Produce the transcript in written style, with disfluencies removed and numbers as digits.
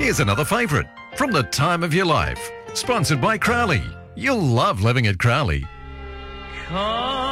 Here's another favourite from the time of your life. Sponsored by Crowley. You'll love living at Crowley. Come